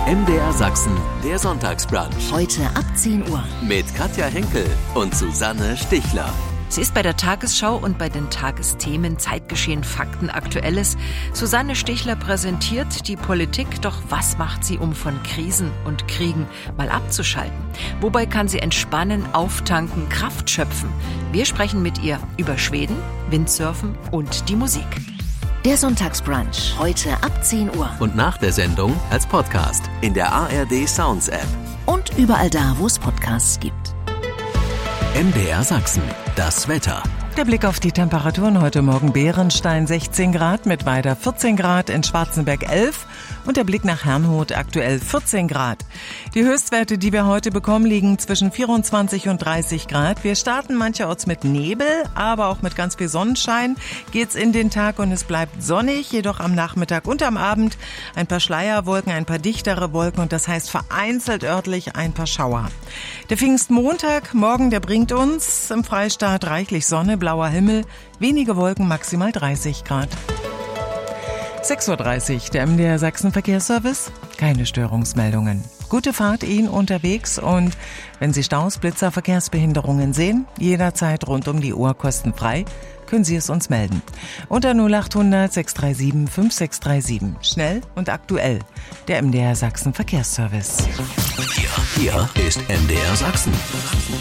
MDR Sachsen, der Sonntagsbrunch. Heute ab 10 Uhr. Mit Katja Henkel und Susanne Stichler. Sie ist bei der Tagesschau und bei den Tagesthemen Zeitgeschehen, Fakten, Aktuelles. Susanne Stichler präsentiert die Politik, doch was macht sie, um von Krisen und Kriegen mal abzuschalten? Wobei kann sie entspannen, auftanken, Kraft schöpfen? Wir sprechen mit ihr über Schweden, Windsurfen und die Musik. Der Sonntagsbrunch, heute ab 10 Uhr. Und nach der Sendung als Podcast in der ARD Sounds App. Und überall da, wo es Podcasts gibt. MDR Sachsen, das Wetter. Der Blick auf die Temperaturen heute Morgen: Bärenstein 16 Grad, Mittweida 14 Grad, in Schwarzenberg 11 und der Blick nach Herrnhut aktuell 14 Grad. Die Höchstwerte, die wir heute bekommen, liegen zwischen 24 und 30 Grad. Wir starten mancherorts mit Nebel, aber auch mit ganz viel Sonnenschein geht's in den Tag und es bleibt sonnig, jedoch am Nachmittag und am Abend ein paar Schleierwolken, ein paar dichtere Wolken und das heißt vereinzelt örtlich ein paar Schauer. Der Pfingstmontag morgen, der bringt uns im Freistaat reichlich Sonne, blauer Himmel, wenige Wolken, maximal 30 Grad. 6.30 Uhr, der MDR Sachsen Verkehrsservice. Keine Störungsmeldungen. Gute Fahrt Ihnen unterwegs und wenn Sie Staus, Blitzer, Verkehrsbehinderungen sehen, jederzeit rund um die Uhr kostenfrei, können Sie es uns melden. Unter 0800 637 5637. Schnell und aktuell. Der MDR Sachsen Verkehrsservice. Hier ist MDR Sachsen.